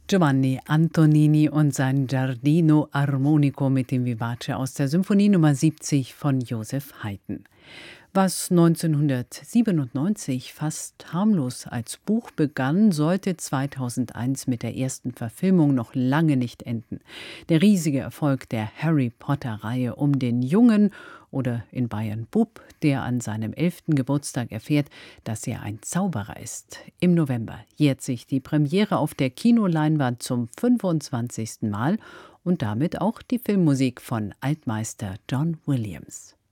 Giovanni Antonini und sein Giardino Armonico mit dem Vivace aus der Symphonie Nummer 70 von Joseph Haydn. Was 1997 fast harmlos als Buch begann, sollte 2001 mit der ersten Verfilmung noch lange nicht enden. Der riesige Erfolg der Harry-Potter-Reihe um den Jungen oder in Bayern Bub, der an seinem 11. Geburtstag erfährt, dass er ein Zauberer ist. Im November jährt sich die Premiere auf der Kinoleinwand zum 25. Mal und damit auch die Filmmusik von Altmeister John Williams.